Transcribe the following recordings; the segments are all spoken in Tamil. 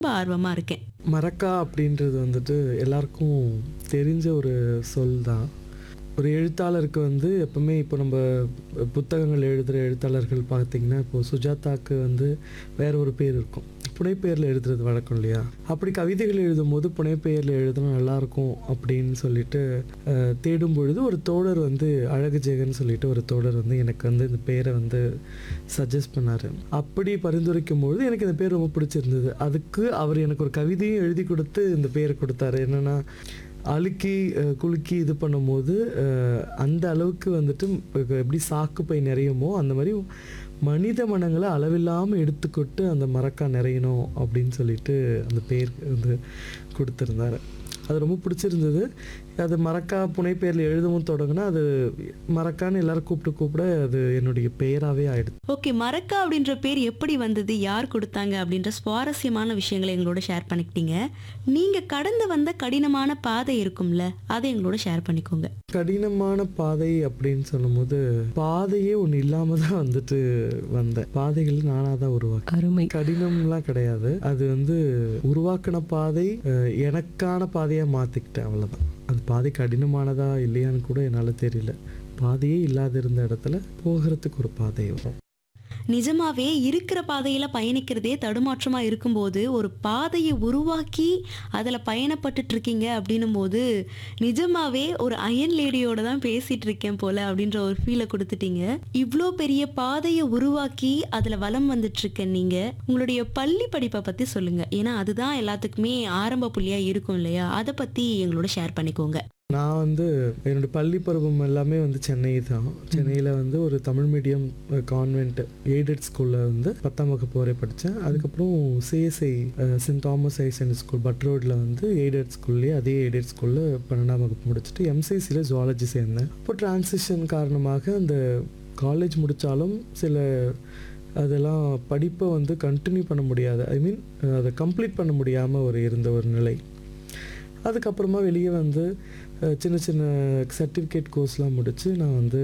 ரொம்ப ஆர்வமா இருக்கேன். மரக்கா அப்படின்றது வந்துட்டு எல்லாருக்கும் தெரிஞ்ச ஒரு சொல் தான். ஒரு எழுத்தாளருக்கு வந்து எப்பவுமே இப்போ நம்ம புத்தகங்கள் எழுதுகிற எழுத்தாளர்கள் பார்த்திங்கன்னா, இப்போது சுஜாதாக்கு வந்து வேற ஒரு பேர் இருக்கும். புனைப்பெயரில் எழுதுறது வழக்கம் இல்லையா? அப்படி கவிதைகள் எழுதும்போது புனைப்பெயரில் எழுதுனா நல்லாயிருக்கும் அப்படின்னு சொல்லிட்டு தேடும் பொழுது ஒரு தோழர் வந்து அழகு ஜெகன் சொல்லிட்டு ஒரு தோழர் வந்து எனக்கு வந்து இந்த பேரை வந்து சஜஸ்ட் பண்ணார். அப்படி பரிந்துரைக்கும் பொழுது எனக்கு இந்த பேர் ரொம்ப பிடிச்சிருந்தது. அதுக்கு அவர் எனக்கு ஒரு கவிதையும் எழுதி கொடுத்து இந்த பேரை கொடுத்தாரு. என்னென்னா, அழுக்கி குலுக்கி இது பண்ணும்போது அந்த அளவுக்கு வந்துட்டு எப்படி சாக்கு பை நிறையுமோ அந்த மாதிரி மனித மனங்களை அளவில்லாமல் எடுத்துக்கொட்டு அந்த மரக்கா நிறையணும் அப்படின்னு சொல்லிட்டு அந்த பேர் வந்து கொடுத்துருந்தாரு. அது ரொம்ப பிடிச்சிருந்தது. அது மரக்கா புனைப்பெயரில் எழுதவும் தொடங்கினா அது மரக்கான்னு எல்லாரும் கூப்பிட அது என்னுடைய பெயராகவே ஆயிடுது. ஓகே, மரக்கா அப்படின்ற பேர் எப்படி வந்தது, யார் கொடுத்தாங்க அப்படின்ற சுவாரஸ்யமான விஷயங்களை எங்களோட ஷேர் பண்ணிக்கிட்டீங்க. நீங்கள் கடந்து வந்த கடினமான பாதை இருக்கும்ல, அதை எங்களோட ஷேர் பண்ணிக்கோங்க. கடினமான பாதை அப்படின்னு சொல்லும்போது பாதையே ஒன்று இல்லாமல் தான் வந்துட்டு வந்தேன். பாதைகள் நானாக தான் உருவாக்க. அருமை. கடினம்லாம் கிடையாது. அது வந்து உருவாக்கின பாதை எனக்கான பாதையாக மாற்றிக்கிட்டேன், அவ்வளோதான். அது பாதை கடினமானதா இல்லையான்னு கூட என்னால் தெரியல. பாதையே இல்லாத இருந்த இடத்துல போகிறதுக்கு ஒரு பாதை வரும். நிஜமாவே இருக்கிற பாதையில பயணிக்கிறதே தடுமாற்றமா இருக்கும்போது ஒரு பாதையை உருவாக்கி அதுல பயணப்பட்டுட்டு இருக்கீங்க அப்படின்னும் போது நிஜமாவே ஒரு அயன் லேடியோட தான் பேசிட்டு இருக்கேன் போல அப்படின்ற ஒரு ஃபீலை கொடுத்துட்டீங்க. இவ்வளோ பெரிய பாதையை உருவாக்கி அதுல வலம் வந்துட்டு இருக்க நீங்க உங்களுடைய பள்ளி படிப்பை பத்தி சொல்லுங்க. ஏன்னா அதுதான் எல்லாத்துக்குமே ஆரம்ப புள்ளியா இருக்கும் இல்லையா? அதை பத்தி எங்களோட ஷேர் பண்ணிக்கோங்க. நான் வந்து என்னோடய பள்ளி பருவம் எல்லாமே வந்து சென்னை தான். சென்னையில் வந்து ஒரு தமிழ் மீடியம் கான்வென்ட் எய்டட் ஸ்கூலில் வந்து 10ஆம் வகுப்பு வரை படித்தேன். அதுக்கப்புறம் CSI send Thomas high secondary school but ரோடில் வந்து எய்டட் ஸ்கூல்லேயே அதே எய்டட் ஸ்கூலில் 12ஆம் வகுப்பு முடிச்சுட்டு எம்சிசியில் ஜுவாலஜி சேர்ந்தேன். அப்போ டிரான்சிஷன் காரணமாக அந்த காலேஜ் முடித்தாலும் சில அதெல்லாம் படிப்பை வந்து கண்டினியூ பண்ண முடியாது, அதை கம்ப்ளீட் பண்ண முடியாமல் இருந்த ஒரு நிலை. அதுக்கப்புறமா வெளியே வந்து சின்ன சின்ன சர்டிஃபிகேட் கோர்ஸ்லாம் முடித்து நான் வந்து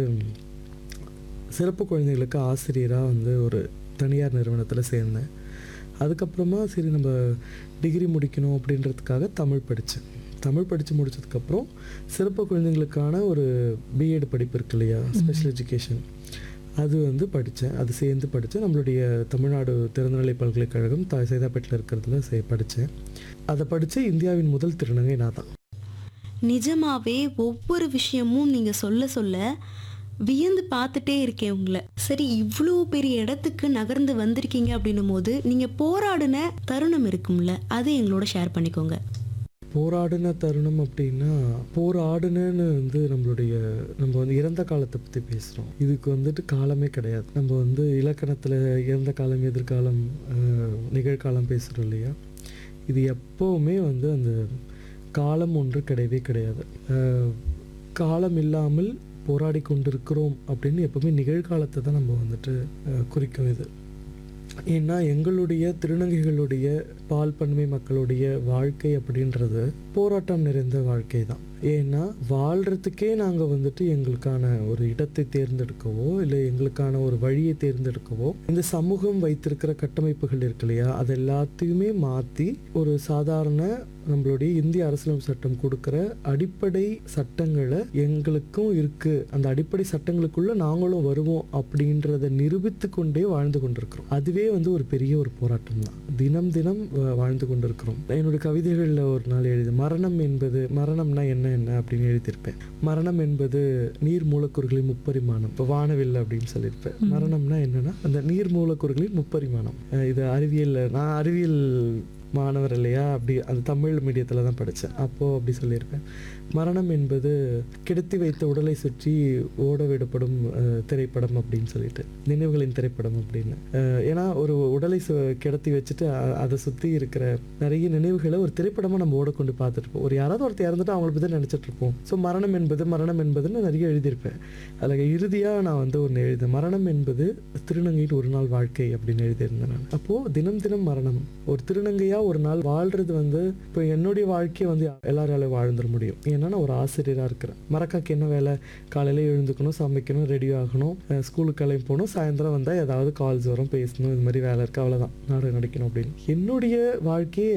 சிறப்பு குழந்தைகளுக்கு ஆசிரியராக வந்து ஒரு தனியார் நிறுவனத்தில் சேர்ந்தேன். அதுக்கப்புறமா சரி நம்ம டிகிரி முடிக்கணும் அப்படின்றதுக்காக தமிழ் படித்தேன். தமிழ் படித்து முடித்ததுக்கப்புறம் சிறப்பு குழந்தைங்களுக்கான ஒரு பிஎட் படிப்பு இருக்கு இல்லையா, ஸ்பெஷல் எஜுகேஷன், அது வந்து படித்தேன். அது சேர்ந்து படித்தேன். நம்மளுடைய தமிழ்நாடு திறந்தநிலை பல்கலைக்கழகம் சைதாப்பேட்டில் இருக்கிறதுல படித்தேன். அதை படித்து இந்தியாவின் முதல் திருநங்கை நான் தான். நிஜமாவே ஒவ்வொரு விஷயமும் நீங்க சொல்ல சொல்ல வியந்து பார்த்துட்டே இருக்கேன் உங்களை. சரி, இவ்வளோ பெரிய இடத்துக்கு நகர்ந்து வந்திருக்கீங்க அப்படின்னும் போது நீங்க போராடின தருணம் இருக்கும்ல, அதை எங்களோட ஷேர் பண்ணிக்கோங்க. போராடின தருணம் அப்படின்னா, போராடுனன்னு வந்து நம்ம வந்து இறந்த காலத்தை பற்றி பேசுகிறோம். இதுக்கு வந்துட்டு காலமே கிடையாது. நம்ம வந்து இலக்கணத்தில் இறந்த காலம், எதிர்காலம், நிகழ்காலம் பேசுகிறோம் இல்லையா? இது எப்போவுமே வந்து அந்த காலம் ஒன்று கிடையவே கிடையாது. காலம் இல்லாமல் போராடி கொண்டிருக்கிறோம் அப்படின்னு எப்போவுமே நிகழ்காலத்தை தான் நம்ம வந்துட்டு குறிக்கும் இது. ஏன்னா எங்களுடைய திருநங்கைகளுடைய பால் பன்மை மக்களுடைய வாழ்க்கை அப்படின்றது போராட்டம் நிறைந்த வாழ்க்கை தான். ஏன்னா வாழ்கிறதுக்கே நாங்கள் வந்துட்டு எங்களுக்கான ஒரு இடத்தை தேர்ந்தெடுக்கவோ இல்லை எங்களுக்கான ஒரு வழியை தேர்ந்தெடுக்கவோ இந்த சமூகம் வைத்திருக்கிற கட்டமைப்புகள் இருக்கு இல்லையா, அது எல்லாத்தையுமே மாற்றி ஒரு சாதாரண நம்மளுடைய இந்திய அரசியலமைப்பு சட்டம் கொடுக்குற அடிப்படை சட்டங்களை எங்களுக்கும் இருக்குது, அந்த அடிப்படை சட்டங்களுக்குள்ள நாங்களும் வருவோம் அப்படின்றத நிரூபித்து கொண்டே வாழ்ந்து கொண்டிருக்கிறோம். அதுவே வந்து ஒரு பெரிய ஒரு போராட்டம் தான். தினம் தினம் வாழ்ந்து கொண்டிருக்கிறோம். என்னோட கவிதைகளில் ஒரு நாள் எழுதி மரணம்னா என்ன அப்படின்னு எழுதியிருப்பேன். மரணம் என்பது நீர் மூலக்கூறுகளின் முப்பரிமாணம். இப்போ வானவில் அப்படின்னு சொல்லியிருப்பேன். மரணம்னா என்னன்னா அந்த நீர் மூலக்கூறுகளின் முப்பரிமாணம். இது நான் அறிவியல் மாணவர் இல்லையா, அப்படி அந்த தமிழ் மீடியத்தில் தான் படித்தேன். அப்போது அப்படி சொல்லியிருப்பேன். மரணம் என்பது கிடத்தி வைத்த உடலை சுற்றி ஓட விடப்படும் திரைப்படம் அப்படின்னு சொல்லிட்டு, நினைவுகளின் திரைப்படம் அப்படின்னு. ஏன்னா ஒரு உடலை கிடத்தி வச்சுட்டு அதை சுற்றி இருக்கிற நிறைய நினைவுகளை ஒரு திரைப்படமாக நம்ம ஓடக்கொண்டு பார்த்துருப்போம். ஒரு யாராவது ஒருத்தர் இறந்துட்டு அவங்கள பற்றி நினச்சிட்டு இருப்போம். ஸோ மரணம் என்பதுன்னு நிறைய எழுதியிருப்பேன். அதில் இறுதியாக நான் வந்து ஒன்று எழுதினேன். மரணம் என்பது திருநங்கையின் ஒரு நாள் வாழ்க்கை அப்படின்னு எழுதியிருந்தேன் நான். அப்போது தினம் தினம் மரணம், ஒரு திருநங்கையாக ஒரு நாள் வாழ்றது வந்து இப்போ என்னுடைய வாழ்க்கையை வந்து எல்லாராலையும் வாழ்ந்துட முடியும். ஏன்னா நான் ஒரு ஆசிரியராக இருக்கிறேன். மரக்காக்கு என்ன வேலை? காலையில் எழுந்துக்கணும், சமைக்கணும், ரெடி ஆகணும், ஸ்கூலுக்கு கிளம்பி போகணும், சாயந்தரம் வந்தால் ஏதாவது கால்ஸ் வரும், பேசணும், இது மாதிரி வேலை இருக்குது, அவ்வளோதான், நாடகம் நடிக்கணும் அப்படின்னு. என்னுடைய வாழ்க்கையை